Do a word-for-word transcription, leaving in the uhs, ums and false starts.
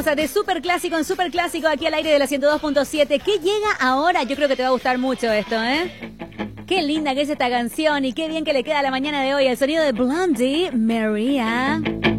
de Super Clásico en Super Clásico aquí al aire de la ciento dos punto siete. ¿Qué llega ahora? Yo creo que te va a gustar mucho esto, ¿eh? Qué linda que es esta canción y qué bien que le queda a la mañana de hoy. El sonido de Blondie, Maria.